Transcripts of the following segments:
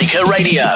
Laika Radio.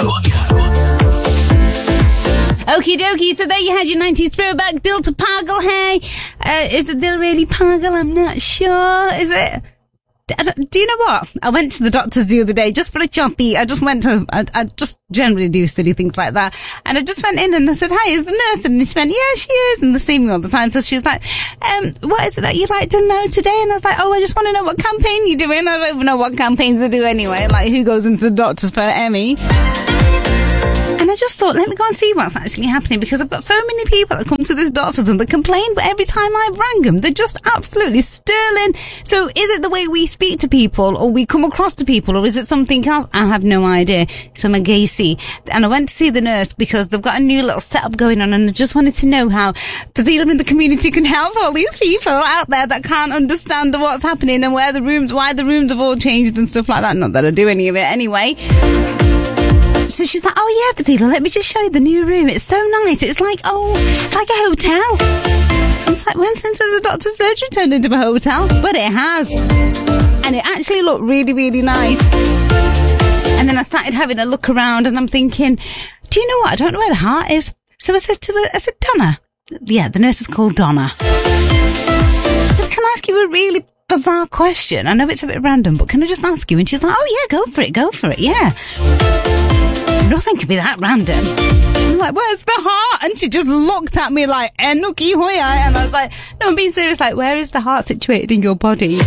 Okie dokie, so there you had your 90s throwback. Dil to Pagal, hey. Is it Dil really Pagal? I'm not sure. Is it? Do you know what? I went to the doctor's the other day just for a choppy. I just generally do silly things like that. And I just went in and I said, hi, is the nurse? And she went, yeah, she is. And they see me all the time. So she's like, what is it that you'd like to know today? And I was like, oh, I just want to know what campaign you're doing. I don't even know what campaigns I do anyway. Like, who goes into the doctors for Emmy? And I just thought, let me go and see what's actually happening, because I've got so many people that come to this doctor's and they complain, but every time I rang them, they're just absolutely sterling. So is it the way we speak to people, or we come across to people, or is it something else? I have no idea. So I'm a Gacy. And I went to see the nurse because they've got a new little setup going on, and I just wanted to know how Fazila in the community can help all these people out there that can't understand what's happening and why the rooms have all changed and stuff like that. Not that I do any of it anyway. So she's like, oh yeah, Fazila, let me just show you the new room. It's so nice. It's like a hotel. I was like, when since has a doctor's surgery turned into a hotel? But it has. And it actually looked really, really nice. And then I started having a look around and I'm thinking, do you know what? I don't know where the heart is. So I said to her, Donna. Yeah, the nurse is called Donna. I said, can I ask you a really bizarre question? I know it's a bit random, but can I just ask you? And she's like, oh yeah, go for it, yeah. Nothing could be that random. I'm like, where's the heart? And she just looked at me like, Enuki Hoya. And I was like, no, I'm being serious. Like, where is the heart situated in your body?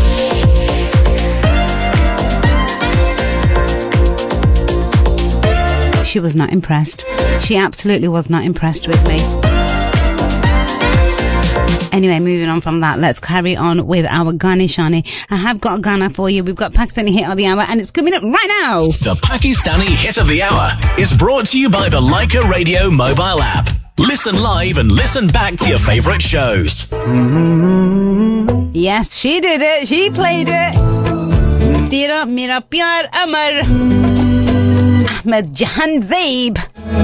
She was not impressed. She absolutely was not impressed with me. Anyway, moving on from that, let's carry on with our Ghana Shani. I have got a Ghana for you. We've got Pakistani Hit of the Hour, and it's coming up right now. The Pakistani Hit of the Hour is brought to you by the Laika Radio mobile app. Listen live and listen back to your favourite shows. Yes, she did it. She played it. Tera Mera Pyar Amar. Ahmed Jahan Zaib.